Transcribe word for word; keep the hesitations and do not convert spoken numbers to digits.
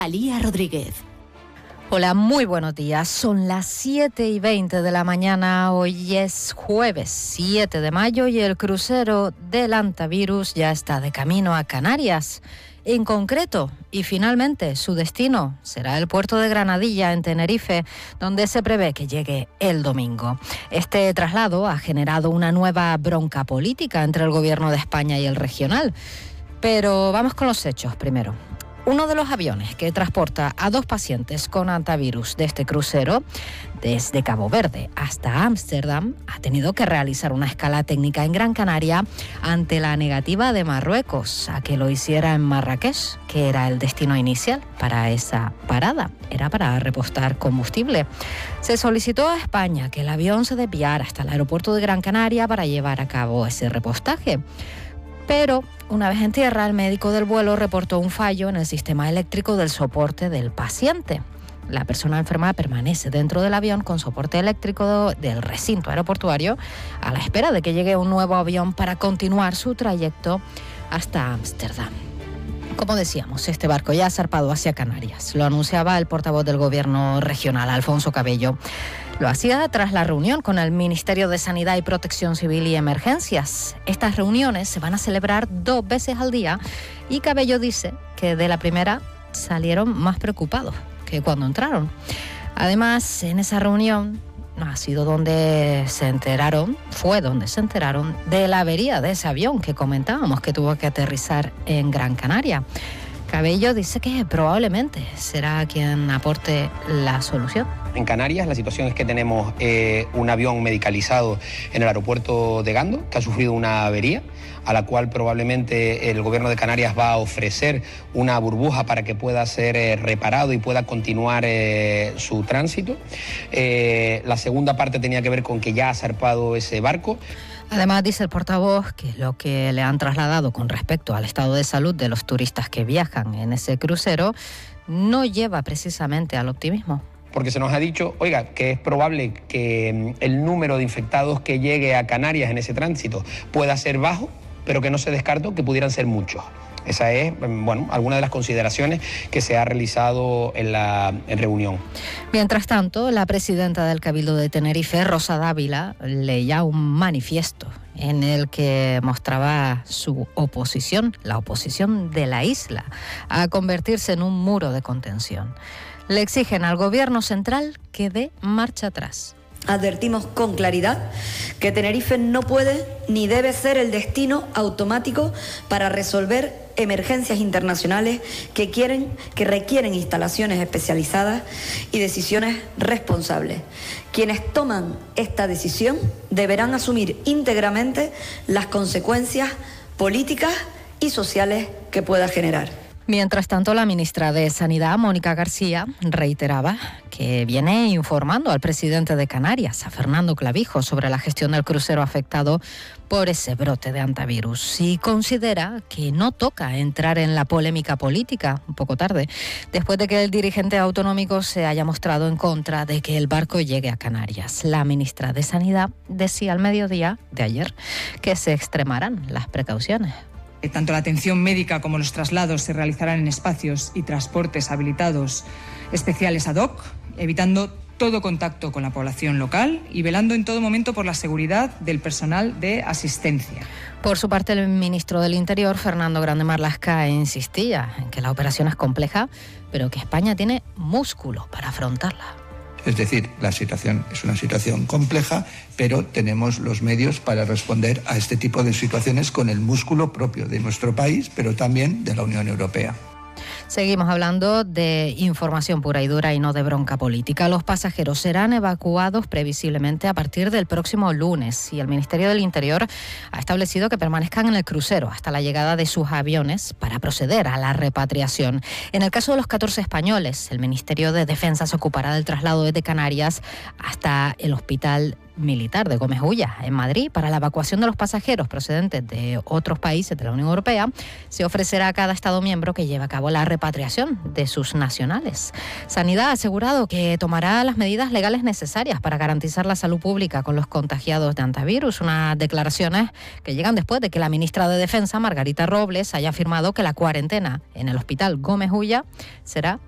Alía Rodríguez. Hola, muy buenos días. Son las siete y veinte de la mañana. Hoy es jueves siete de mayo y el crucero del Antavirus ya está de camino a Canarias. En concreto, y finalmente, su destino será el puerto de Granadilla, en Tenerife, donde se prevé que llegue el domingo. Este traslado ha generado una nueva bronca política entre el gobierno de España y el regional. Pero vamos con los hechos primero. Uno de los aviones que transporta a dos pacientes con antivirus de este crucero, desde Cabo Verde hasta Ámsterdam, ha tenido que realizar una escala técnica en Gran Canaria ante la negativa de Marruecos a que lo hiciera en Marrakech, que era el destino inicial para esa parada. Era para repostar combustible. Se solicitó a España que el avión se desviara hasta el aeropuerto de Gran Canaria para llevar a cabo ese repostaje. Pero, una vez en tierra, el médico del vuelo reportó un fallo en el sistema eléctrico del soporte del paciente. La persona enferma permanece dentro del avión con soporte eléctrico del recinto aeroportuario a la espera de que llegue un nuevo avión para continuar su trayecto hasta Ámsterdam. Como decíamos, este barco ya ha zarpado hacia Canarias. Lo anunciaba el portavoz del Gobierno regional, Alfonso Cabello. Lo hacía tras la reunión con el Ministerio de Sanidad y Protección Civil y Emergencias. Estas reuniones se van a celebrar dos veces al día y Cabello dice que de la primera salieron más preocupados que cuando entraron. Además, en esa reunión ha sido donde se enteraron, fue donde se enteraron de la avería de ese avión que comentábamos que tuvo que aterrizar en Gran Canaria. Cabello dice que probablemente será quien aporte la solución. En Canarias la situación es que tenemos eh, un avión medicalizado en el aeropuerto de Gando que ha sufrido una avería, a la cual probablemente el gobierno de Canarias va a ofrecer una burbuja para que pueda ser eh, reparado y pueda continuar eh, su tránsito. Eh, la segunda parte tenía que ver con que ya ha zarpado ese barco. Además, dice el portavoz que lo que le han trasladado con respecto al estado de salud de los turistas que viajan en ese crucero no lleva precisamente al optimismo. Porque se nos ha dicho, oiga, que es probable que el número de infectados que llegue a Canarias en ese tránsito pueda ser bajo, pero que no se descartó que pudieran ser muchos. Esa es, bueno, alguna de las consideraciones que se ha realizado en la en reunión. Mientras tanto, la presidenta del Cabildo de Tenerife, Rosa Dávila, leía un manifiesto en el que mostraba su oposición, la oposición de la isla, a convertirse en un muro de contención. Le exigen al gobierno central que dé marcha atrás. Advertimos con claridad que Tenerife no puede ni debe ser el destino automático para resolver emergencias internacionales que quieren, que requieren instalaciones especializadas y decisiones responsables. Quienes toman esta decisión deberán asumir íntegramente las consecuencias políticas y sociales que pueda generar. Mientras tanto, la ministra de Sanidad, Mónica García, reiteraba que viene informando al presidente de Canarias, a Fernando Clavijo, sobre la gestión del crucero afectado por ese brote de antivirus y considera que no toca entrar en la polémica política, un poco tarde, después de que el dirigente autonómico se haya mostrado en contra de que el barco llegue a Canarias. La ministra de Sanidad decía al mediodía de ayer que se extremarán las precauciones. Tanto la atención médica como los traslados se realizarán en espacios y transportes habilitados especiales ad hoc, evitando todo contacto con la población local y velando en todo momento por la seguridad del personal de asistencia. Por su parte, el ministro del Interior, Fernando Grande Marlaska, insistía en que la operación es compleja, pero que España tiene músculo para afrontarla. Es decir, la situación es una situación compleja, pero tenemos los medios para responder a este tipo de situaciones con el músculo propio de nuestro país, pero también de la Unión Europea. Seguimos hablando de información pura y dura y no de bronca política. Los pasajeros serán evacuados previsiblemente a partir del próximo lunes y el Ministerio del Interior ha establecido que permanezcan en el crucero hasta la llegada de sus aviones para proceder a la repatriación. En el caso de los catorce españoles, el Ministerio de Defensa se ocupará del traslado desde Canarias hasta el Hospital Militar de Gómez Ulla, en Madrid. Para la evacuación de los pasajeros procedentes de otros países de la Unión Europea, se ofrecerá a cada Estado miembro que lleve a cabo la repatriación de sus nacionales. Sanidad ha asegurado que tomará las medidas legales necesarias para garantizar la salud pública con los contagiados de antivirus, unas declaraciones que llegan después de que la ministra de Defensa, Margarita Robles, haya afirmado que la cuarentena en el Hospital Gómez Ulla será